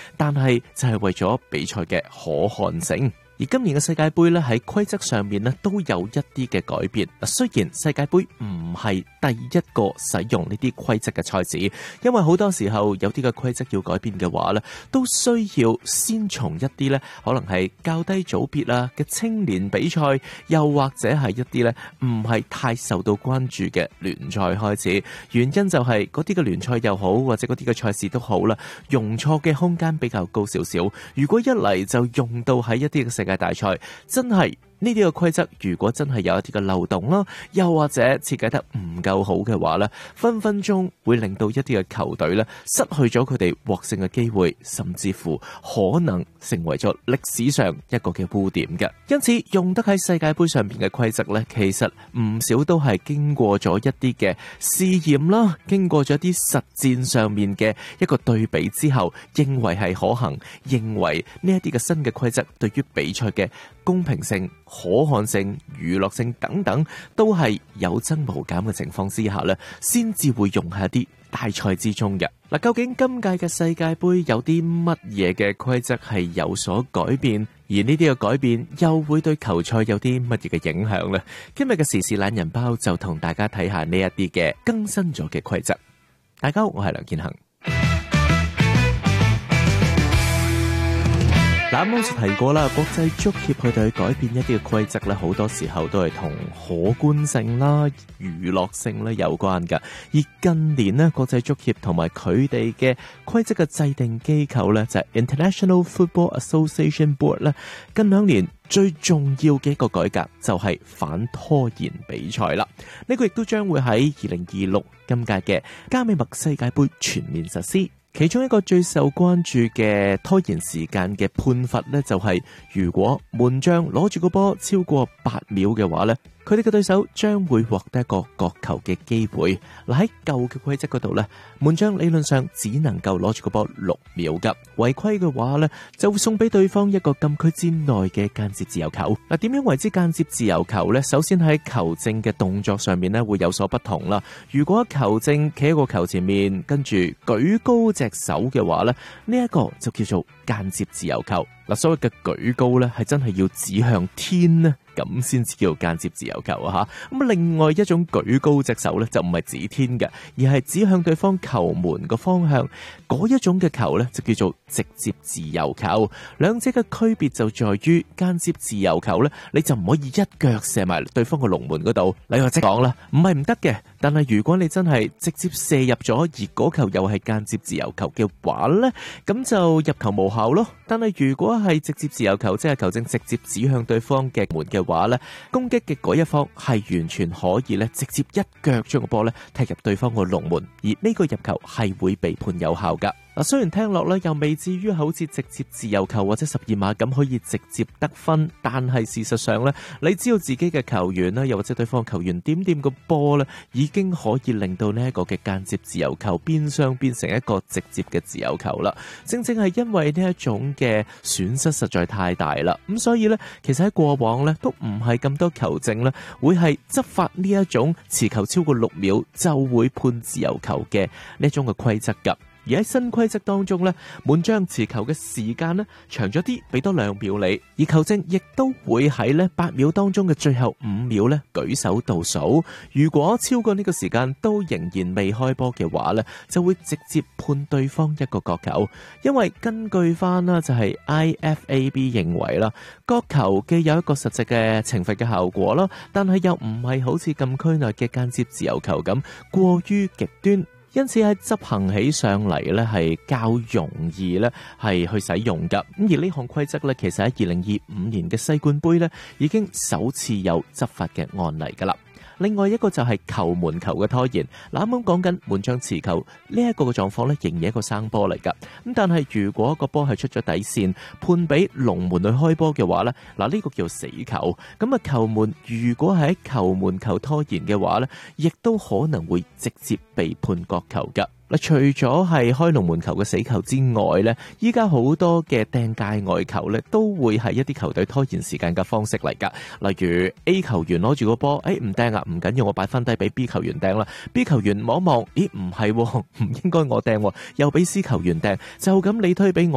但係就係為咗比賽嘅可看性。而今年嘅世界盃咧喺規則上面咧都有一啲嘅改變。雖然世界盃唔係第一個使用呢啲規則嘅賽事，因為好多時候有啲嘅規則要改變嘅話咧，都需要先從一啲咧可能係較低組別啊嘅青年比賽，又或者係一啲咧唔係太受到關注嘅聯賽開始。原因就係嗰啲嘅聯賽又好，或者嗰啲嘅賽事都好啦，容錯嘅空間比較高少少。如果一嚟就用到喺一啲嘅世界大賽，真係呢啲嘅規則如果真係有一啲嘅漏洞啦，又或者設計得唔夠好嘅話咧，分分鐘會令到一啲嘅球隊咧失去咗佢哋獲勝嘅機會，甚至乎可能成為咗歷史上一個嘅污點嘅。因此用得喺世界盃上面嘅規則咧，其實唔少都係經過咗一啲嘅試驗啦，經過咗一啲實戰上面嘅一個對比之後，認為係可行，認為呢一啲嘅新嘅規則對於比賽嘅公平性、可看性、娛樂性等等都係有增無減嘅情況之下咧，先至會用喺一啲大賽之中嘅。嗱，究竟今屆嘅世界盃有啲乜嘢嘅規則係有所改變，而呢啲嘅改變又會對球賽有啲乜嘢嘅影響呢？今日嘅時事懶人包就同大家睇下呢一啲嘅更新咗嘅規則。大家好，我係梁建恒。啱啱就提過啦，國際足協佢哋去改變一啲嘅規則咧，好多時候都係同可觀性啦、娛樂性咧有關㗎。而近年咧，國際足協同埋佢哋嘅規則嘅制定機構咧，就係 International Football Association Board 咧，近2年最重要嘅一個改革就係反拖延比賽啦。呢個亦都將會喺2026今屆嘅加美墨世界盃全面實施。其中一個最受關注嘅拖延時間嘅判罰呢，就係如果門將攞住個波超過8秒嘅話呢，佢哋嘅對手將會獲得一個角球嘅機會。嗱，喺舊嘅規則嗰度呢，門將理論上只能夠攞住個波6秒㗎，違規嘅話呢，就會送俾對方一個禁區之內嘅間接自由球。嗱，點樣為之間接自由球呢？首先喺球證嘅動作上面呢，會有所不同啦。如果球證企喺個球前面，跟住舉高隻手嘅話呢，呢一個就叫做間接自由球。嗱，所謂嘅舉高呢，係真係要指向天呢，咁先至叫間接自由球啊！吓，咁另外一種舉高隻手咧，就唔係指天嘅，而係指向對方球門個方向。嗰一種嘅球咧，就叫做直接自由球。兩者嘅區別就在於間接自由球咧，你就唔可以一腳射埋對方個龍門嗰度。你話即講啦，唔係唔得嘅，但係如果你真係直接射入咗，而嗰球又係間接自由球嘅話咧，咁就入球無效咯。但係如果係直接自由球，即係球證直接指向對方嘅門嘅話咧，攻擊嘅嗰一方係完全可以咧直接一腳將個波咧踢入對方個龍門，而呢個入球係會被判有效噶。嗱，雖然聽落咧又未至於好似直接自由球或者12碼咁可以直接得分，但係事實上咧，你知道自己嘅球員啦，又或者對方球員點點個波咧，已經可以令到呢一個嘅間接自由球變相變成一個直接嘅自由球啦。正正係因為呢一種嘅損失實在太大啦，咁所以咧，其實喺過往咧都唔係咁多球證咧會係執法呢一種持球超過6秒就會判自由球嘅呢一種嘅規則噶。而喺新規則當中咧，門將持球嘅時間咧長咗啲，俾多2秒你，而球證亦都會喺咧8秒當中嘅最後5秒咧舉手倒數。如果超過呢個時間都仍然未開波嘅話咧，就會直接判對方一個角球。因為根據翻啦，就係 IFAB 認為啦，角球既有一個實際嘅懲罰嘅效果啦，但係又唔係好似禁區內嘅間接自由球咁過於極端。因此喺執行起上嚟咧係較容易咧係去使用噶。咁而呢項規則咧，其實喺2025年嘅世冠盃咧已經首次有執法嘅案例噶啦。另外一個就係球門球嘅拖延。嗱，啱啱講緊門將持球呢一個嘅狀況咧，仍然一個生波嚟噶。咁但係如果個波係出咗底線，判俾龍門去開波嘅話咧，嗱，呢個叫死球。咁啊，球門如果係喺球門球拖延嘅話咧，亦都可能會直接被判角球噶。嗱，除咗係開龍門球嘅死球之外咧，依家好多嘅掟界外球咧，都會係一啲球隊拖延時間嘅方式嚟噶。例如 A 球員攞住個波，唔掟啊，唔緊要，我擺翻低俾 B 球員掟啦。B 球員望一望，咦，唔係，唔應該我掟，又俾 C 球員掟，就咁你推俾我。